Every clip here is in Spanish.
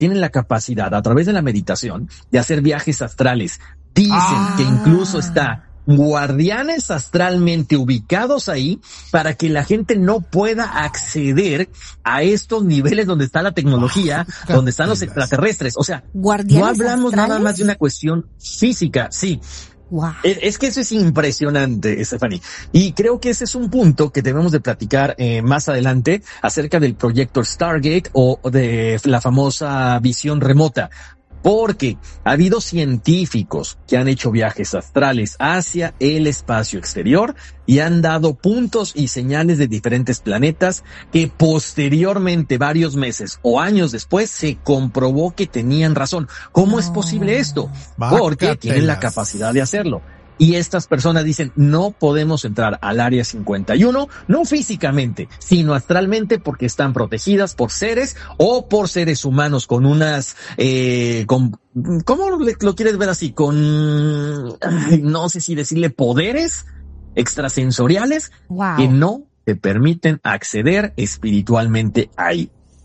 tienen la capacidad, a través de la meditación, de hacer viajes astrales. Dicen que incluso está guardianes astralmente ubicados ahí para que la gente no pueda acceder a estos niveles donde está la tecnología, donde están los extraterrestres. O sea, no hablamos nada más de una cuestión física, sí. Wow. Es que eso es impresionante, Stephanie. Y creo que ese es un punto que debemos de platicar más adelante acerca del proyecto Stargate o de la famosa visión remota. Porque ha habido científicos que han hecho viajes astrales hacia el espacio exterior y han dado puntos y señales de diferentes planetas que posteriormente, varios meses o años después, se comprobó que tenían razón. ¿Cómo es posible esto? Porque tienen la capacidad de hacerlo. Y estas personas dicen, no podemos entrar al Área 51, no físicamente, sino astralmente, porque están protegidas por seres o por seres humanos con unas, ¿cómo lo quieres ver así? No sé si decirle poderes extrasensoriales que no te permiten acceder espiritualmente ahí.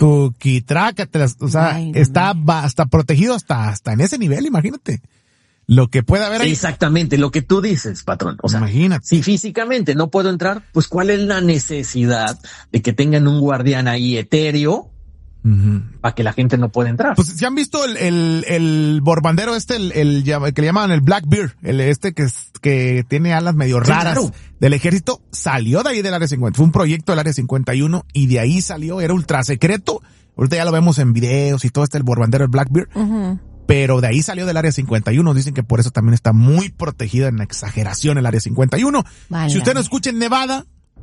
O sea, está hasta protegido hasta en ese nivel, imagínate. Lo que puede haber ahí. Exactamente, lo que tú dices, patrón. O sea, imagínate. Si físicamente no puedo entrar, pues ¿cuál es la necesidad de que tengan un guardián ahí etéreo para que la gente no pueda entrar? Pues ¿se han visto el borbandero el que le llaman el Blackbeard, que tiene alas medio raras, claro, del ejército? Salió de ahí del Área 50. Fue un proyecto del Área 51 y de ahí salió, era ultra secreto. Ahorita ya lo vemos en videos y todo el borbandero, el Blackbeard. Pero de ahí salió del Área 51. Dicen que por eso también está muy protegida, en exageración, el Área 51. Vale. Si usted nos escucha en Nevada,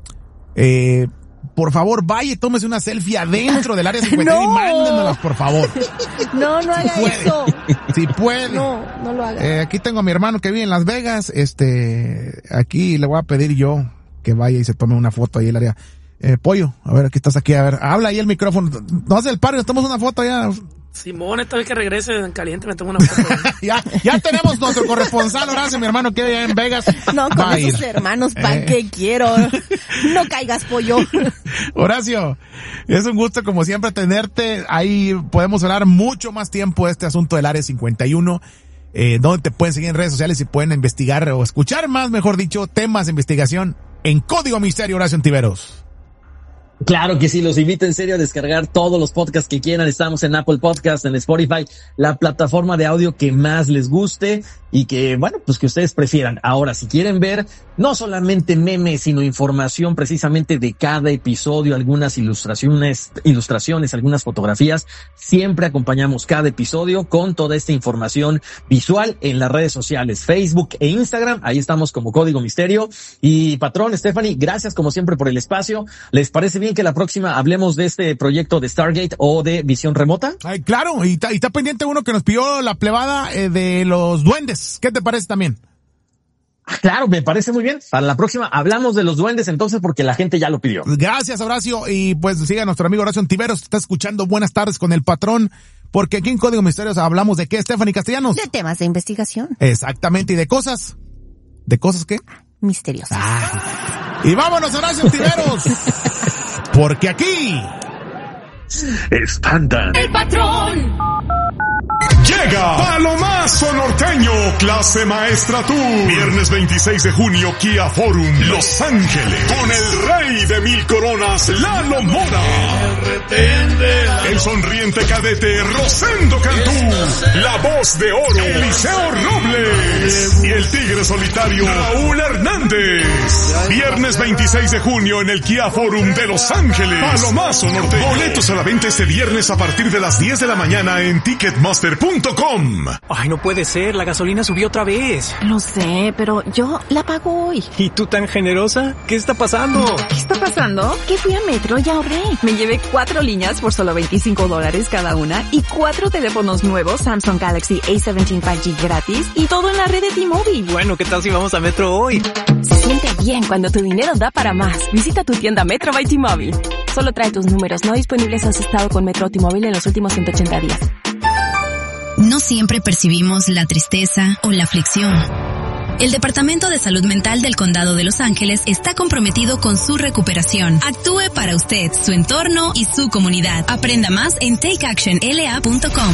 por favor, vaya y tómese una selfie adentro del Área 51 y mándenoslas, por favor. No haga eso. Si puede. No lo haga. Aquí tengo a mi hermano que vive en Las Vegas. Aquí le voy a pedir yo que vaya y se tome una foto ahí en el área. Pollo, a ver, aquí estás aquí, a ver, habla ahí el micrófono. No hace el paro, nos tomamos una foto allá. Simón, esta vez que regrese en caliente me tomo una foto. ya tenemos nuestro corresponsal, Horacio, mi hermano, que vive en Vegas. No, con esos hermanos, ¿para qué quiero? No caigas, Pollo. Horacio, es un gusto como siempre tenerte. Ahí podemos hablar mucho más tiempo de este asunto del Área 51. Donde te pueden seguir en redes sociales y pueden investigar o escuchar más, mejor dicho, temas de investigación en Código Misterio, Horacio Ontiveros. Claro que sí, los invito en serio a descargar todos los podcasts que quieran. Estamos en Apple Podcasts, en Spotify, la plataforma de audio que más les guste y que, bueno, pues que ustedes prefieran. Ahora, si quieren ver no solamente memes, sino información precisamente de cada episodio, algunas ilustraciones, algunas fotografías, siempre acompañamos cada episodio con toda esta información visual en las redes sociales, Facebook e Instagram. Ahí estamos como Código Misterio. Y patrón, Stephanie, gracias como siempre por el espacio. ¿Les parece bien que la próxima hablemos de este proyecto de Stargate o de visión remota? Ay, claro, y está pendiente uno que nos pidió la plebada de los duendes. ¿Qué te parece también? Claro, me parece muy bien. Para la próxima hablamos de los duendes entonces porque la gente ya lo pidió. Gracias, Horacio. Y pues siga nuestro amigo Horacio Ontiveros, está escuchando Buenas Tardes con el Patrón, porque aquí en Código Misterios hablamos de qué, Stephanie Castellanos. De temas de investigación. Exactamente, y de cosas. ¿De cosas qué? Misteriosas. Y vámonos, Horacio Ontiveros. Porque aquí espantan. El Patrón. Llega Palomazo Norteño, clase maestra tour. Viernes 26 de junio, Kia Forum, Los Ángeles. Con el rey de 1000 coronas, Lalo Mora. El sonriente cadete, Rosendo Cantú. La voz de oro, Eliseo Robles. Y el tigre solitario, Raúl Hernández. Viernes 26 de junio en el Kia Forum de Los Ángeles. Palomazo Norteño. Boletos a la venta este viernes a partir de las 10 de la mañana en Ticketmaster.com. Ay, no puede ser, la gasolina subió otra vez. Lo sé, pero yo la pago hoy. ¿Y tú tan generosa? ¿Qué está pasando? ¿Qué está pasando? Que fui a Metro y ahorré. Me llevé 4 líneas por solo $25 cada una y 4 teléfonos nuevos Samsung Galaxy A17 5G gratis y todo en la red de T-Mobile. Bueno, ¿qué tal si vamos a Metro hoy? Se siente bien cuando tu dinero da para más. Visita tu tienda Metro by T-Mobile. Solo trae tus números no disponibles asociados con Metro o T-Mobile en los últimos 180 días. No siempre percibimos la tristeza o la aflicción. El Departamento de Salud Mental del Condado de Los Ángeles está comprometido con su recuperación. Actúe para usted, su entorno y su comunidad. Aprenda más en takeactionla.com.